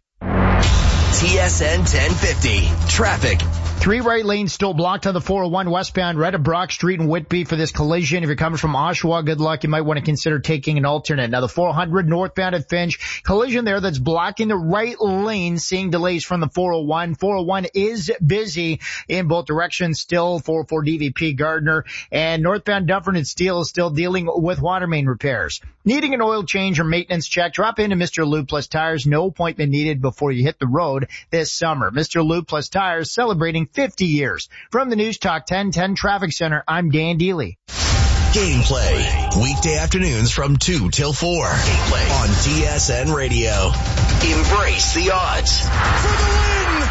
TSN 1050 traffic. 3 right lanes still blocked on the 401 westbound right at Brock Street in Whitby for this collision. If you're coming from Oshawa, good luck. You might want to consider taking an alternate. Now the 400 northbound at Finch, collision there that's blocking the right lane, seeing delays from the 401. 401 is busy in both directions still. 404 DVP Gardner, and northbound Dufferin and Steele is still dealing with water main repairs. Needing an oil change or maintenance check, drop into Mr. Lube Plus Tires. No appointment needed before you hit the road this summer. Mr. Lube Plus Tires celebrating 50 years. From the News Talk 1010 Traffic Center, I'm Dan Deely. Gameplay. Weekday afternoons from 2 till 4. Gameplay on TSN Radio. Embrace the odds. For the win!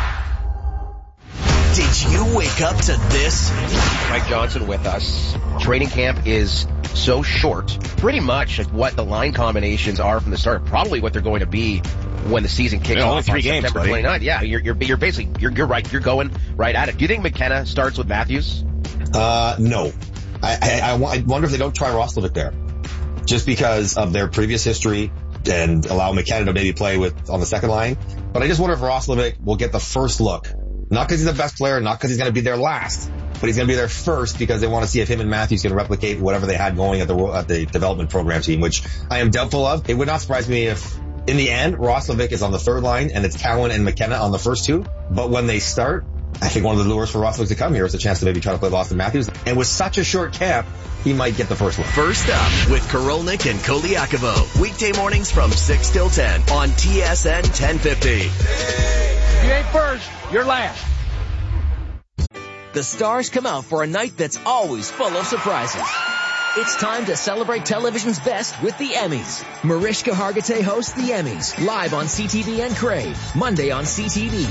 Did you wake up to this? Mike Johnson with us. Training camp is so short. Pretty much what the line combinations are from the start. Probably what they're going to be when the season kicks off only 3 on games, September buddy. 29th. Yeah, you're basically, you're right. You're going right at it. Do you think McKenna starts with Matthews? No. I wonder if they don't try Roslovic there. Just because of their previous history and allow McKenna to maybe play on the second line. But I just wonder if Roslovic will get the first look. Not because he's the best player, not because he's going to be there last, but he's going to be there first because they want to see if him and Matthews can replicate whatever they had going at the development program team, which I am doubtful of. It would not surprise me if, in the end, Roslovic is on the third line and it's Cowan and McKenna on the first two. But when they start, I think one of the lures for Roslovic to come here is a chance to maybe try to play Austin Matthews. And with such a short camp, he might get the first one. First up with Korolnik and Koliakovo. Weekday mornings from 6 till 10 on TSN 1050. If you ain't first, you're last. The stars come out for a night that's always full of surprises. It's time to celebrate television's best with the Emmys. Mariska Hargitay hosts the Emmys, live on CTV and Crave, Monday on CTV.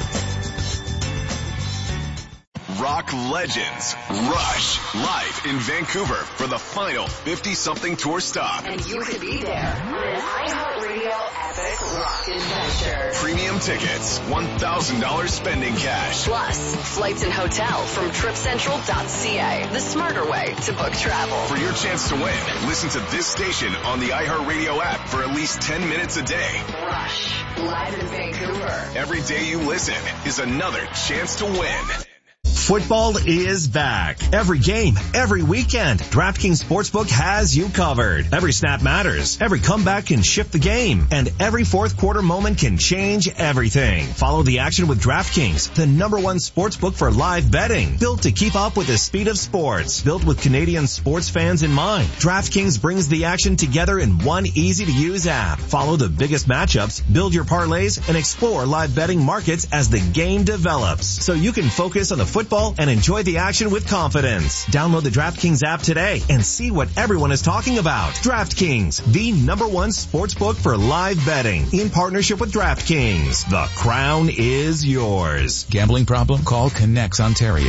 Rock Legends Rush live in Vancouver for the final 50-something tour stop. And you could be there on an iHeartRadio Epic Rock Adventure. Premium tickets, $1,000 spending cash. Plus, flights and hotel from TripCentral.ca. The smarter way to book travel. For your chance to win, listen to this station on the iHeartRadio app for at least 10 minutes a day. Rush, live in Vancouver. Every day you listen is another chance to win. Football is back. Every game, every weekend, DraftKings Sportsbook has you covered. Every snap matters. Every comeback can shift the game. And every fourth quarter moment can change everything. Follow the action with DraftKings, the #1 sportsbook for live betting. Built to keep up with the speed of sports. Built with Canadian sports fans in mind. DraftKings brings the action together in one easy-to-use app. Follow the biggest matchups, build your parlays, and explore live betting markets as the game develops. So you can focus on the football football and enjoy the action with confidence. Download the DraftKings app today and see what everyone is talking about. DraftKings, the #1 sportsbook for live betting, in partnership with DraftKings. The crown is yours. Gambling problem? Call Connects Ontario.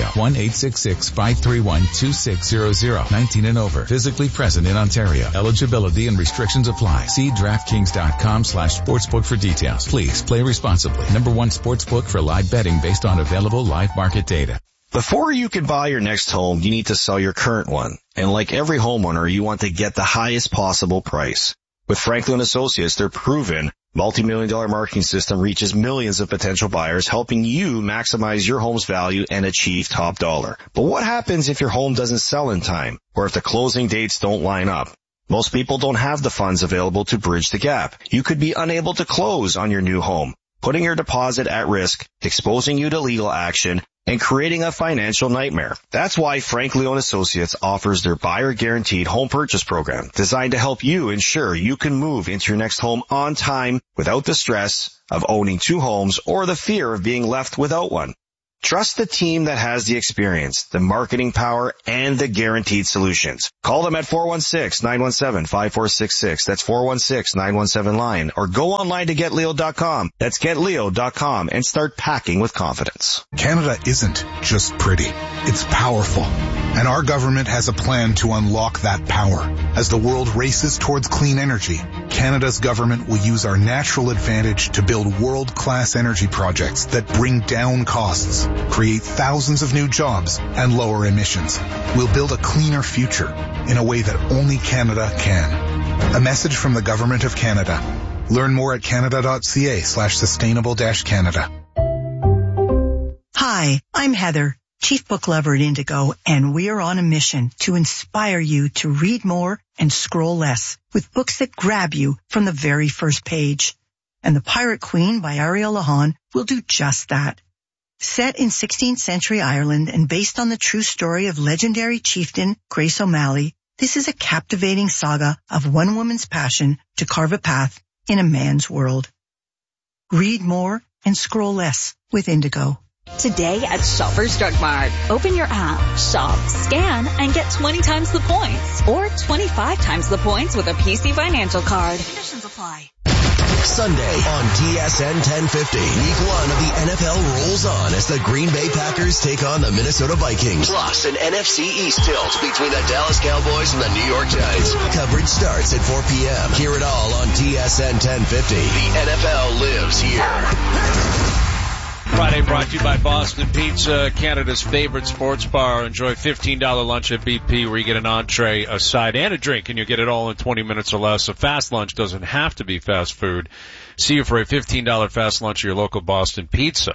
1-866-531-2600. 19 and over. Physically present in Ontario. Eligibility and restrictions apply. See DraftKings.com/sportsbook for details. Please play responsibly. #1 sportsbook for live betting based on available live market data. Before you can buy your next home, you need to sell your current one. And like every homeowner, you want to get the highest possible price. With Franklin Associates, their proven multi-million-dollar marketing system reaches millions of potential buyers, helping you maximize your home's value and achieve top dollar. But what happens if your home doesn't sell in time, or if the closing dates don't line up? Most people don't have the funds available to bridge the gap. You could be unable to close on your new home, putting your deposit at risk, exposing you to legal action, and creating a financial nightmare. That's why Frank Leon Associates offers their buyer guaranteed home purchase program, designed to help you ensure you can move into your next home on time without the stress of owning two homes or the fear of being left without one. Trust the team that has the experience, the marketing power, and the guaranteed solutions. Call them at 416-917-5466. That's 416-917-LION. Or go online to GetLeo.com. That's GetLeo.com, and start packing with confidence. Canada isn't just pretty. It's powerful. And our government has a plan to unlock that power. As the world races towards clean energy, Canada's government will use our natural advantage to build world-class energy projects that bring down costs, create thousands of new jobs, and lower emissions. We'll build a cleaner future in a way that only Canada can. A message from the Government of Canada. Learn more at canada.ca/sustainable-Canada. Hi, I'm Heather, Chief Book Lover at Indigo, and we are on a mission to inspire you to read more and scroll less with books that grab you from the very first page. And The Pirate Queen by Ariel Lahan will do just that. Set in 16th century Ireland and based on the true story of legendary chieftain Grace O'Malley, this is a captivating saga of one woman's passion to carve a path in a man's world. Read more and scroll less with Indigo. Today at Shoppers Drug Mart. Open your app, shop, scan, and get 20 times the points. Or 25 times the points with a PC Financial card. Conditions apply. Sunday on TSN 1050. Week 1 of the NFL rolls on as the Green Bay Packers take on the Minnesota Vikings. Plus an NFC East tilt between the Dallas Cowboys and the New York Giants. Coverage starts at 4 p.m. Hear it all on TSN 1050. The NFL lives here. Friday brought to you by Boston Pizza, Canada's favorite sports bar. Enjoy $15 lunch at BP where you get an entree, a side, and a drink, and you get it all in 20 minutes or less. A fast lunch doesn't have to be fast food. See you for a $15 fast lunch at your local Boston Pizza.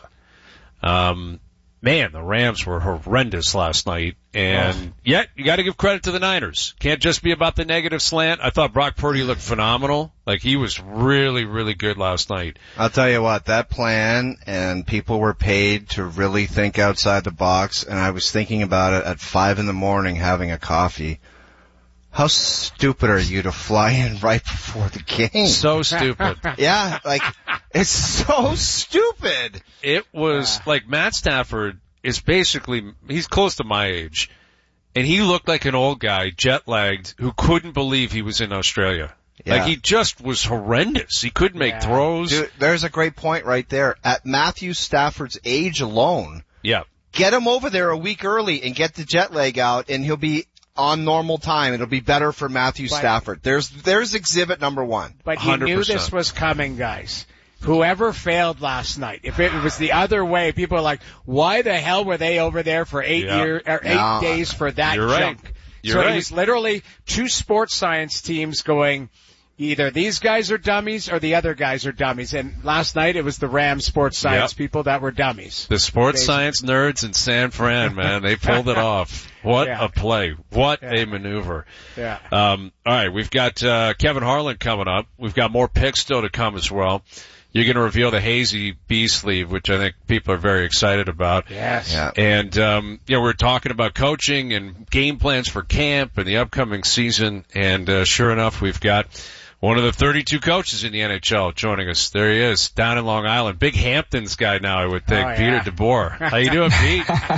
Man, the Rams were horrendous last night, and yet you got to give credit to the Niners. Can't just be about the negative slant. I thought Brock Purdy looked phenomenal. Like, he was really, really good last night. I'll tell you what, that plan, and people were paid to really think outside the box, and I was thinking about it at 5 a.m. having a coffee. How stupid are you to fly in right before the game? So stupid. Yeah, like, it's so stupid. It was like Matt Stafford is basically, he's close to my age, and he looked like an old guy, jet-lagged, who couldn't believe he was in Australia. Yeah. Like, he just was horrendous. He couldn't make throws. Dude, there's a great point right there. At Matthew Stafford's age alone, get him over there a week early and get the jet lag out, and he'll be on normal time. It'll be better for Matthew Stafford. There's exhibit number 1. But you 100%. Knew this was coming, guys. Whoever failed last night, if it was the other way, people are like, why the hell were they over there for 8 days for that junk? Right. So it was literally 2 sports science teams going, either these guys are dummies or the other guys are dummies. And last night it was the Rams sports science people that were dummies. The sports science nerds in San Fran, man, they pulled it off. What a play. What a maneuver. Yeah. All right, we've got Kevin Harlan coming up. We've got more picks still to come as well. You're going to reveal the Hazy B sleeve, which I think people are very excited about. Yes. Yeah. And, we're talking about coaching and game plans for camp and the upcoming season. And, sure enough, we've got one of the 32 coaches in the NHL joining us. There he is, down in Long Island. Big Hamptons guy now, I would think. Peter DeBoer. How you doing, Pete?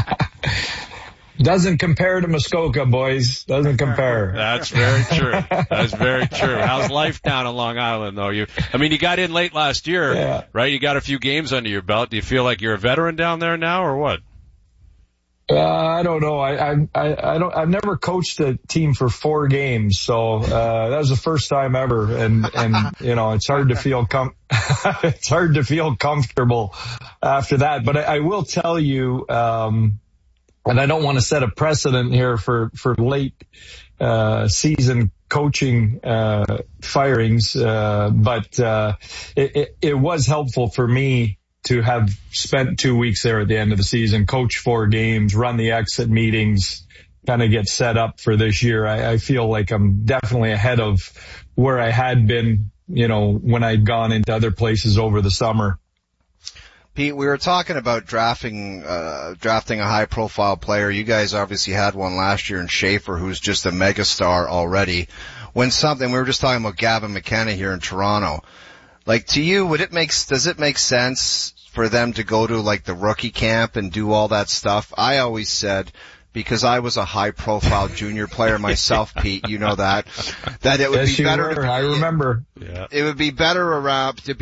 Doesn't compare to Muskoka, boys. Doesn't compare. That's very true. That's very true. How's life down on Long Island, though? You got in late last year, right? You got a few games under your belt. Do you feel like you're a veteran down there now, or what? I don't know. I've never coached a team for 4 games, so that was the first time ever, and it's hard to feel it's hard to feel comfortable after that. But I will tell you, and I don't want to set a precedent here for late season coaching firings, but it was helpful for me to have spent 2 weeks there at the end of the season, coach 4 games, run the exit meetings, kind of get set up for this year. I feel like I'm definitely ahead of where I had been, when I'd gone into other places over the summer. Pete, we were talking about drafting a high-profile player. You guys obviously had one last year in Schaefer, who's just a megastar already. We were just talking about Gavin McKenna here in Toronto. Like, to you, does it make sense for them to go to like the rookie camp and do all that stuff? I always said, because I was a high-profile junior player myself, Pete, you know that it would be better. I remember. Yeah. It would be better to